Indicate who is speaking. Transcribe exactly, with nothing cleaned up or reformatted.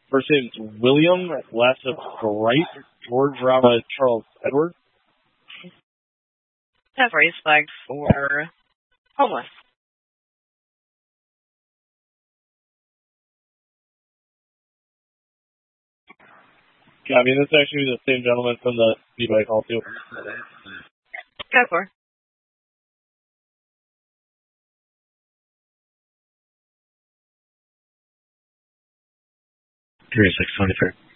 Speaker 1: First name is William. Last name Bright. George Robert Charles Edward.
Speaker 2: Have race flags for homeless.
Speaker 1: Yeah, I mean, this is actually the same gentleman from the e-bike call, too.
Speaker 2: Go for.
Speaker 3: three six twenty-three.